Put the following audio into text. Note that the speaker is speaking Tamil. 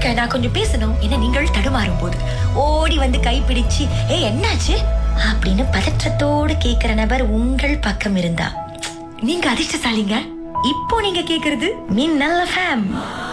நான் கொஞ்சம் பேசணும் என நீங்கள் தடுமாறும் போது ஓடி வந்து கைப்பிடிச்சு என்னாச்சு அப்படின்னு பதற்றத்தோடு கேக்குற நபர் உங்கள் பக்கம் இருந்தா நீங்க அதிர்ஷ்டசாலிங்க. இப்போ நீங்க கேக்குறது மின்னல் FM.